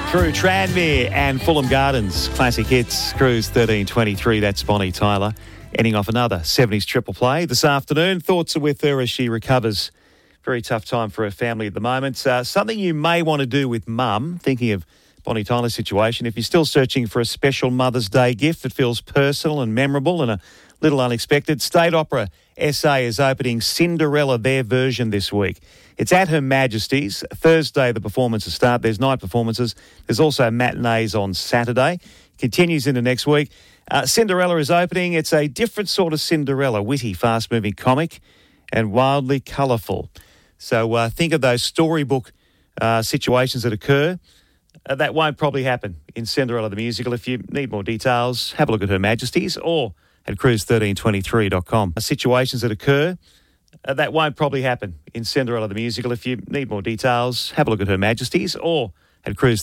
Through Tranmere and Fulham Gardens, classic hits, Cruise 1323, that's Bonnie Tyler, ending off another 70s triple play this afternoon. Thoughts are with her as she recovers. Very tough time for her family at the moment. Something you may want to do with mum, thinking of Bonnie Tyler's situation, if you're still searching for a special Mother's Day gift that feels personal and memorable and a little unexpected, State Opera SA is opening Cinderella, their version, this week. It's at Her Majesty's. Thursday, the performances start. There's night performances. There's also matinees on Saturday. Continues into next week. Cinderella is opening. It's a different sort of Cinderella, witty, fast-moving comic and wildly colourful. So think of those storybook situations that occur. That won't probably happen in Cinderella the musical. If you need more details, have a look at Her Majesty's or at cruise1323.com. Situations that occur. That won't probably happen in Cinderella the musical. If you need more details, have a look at Her Majesty's or at Cruise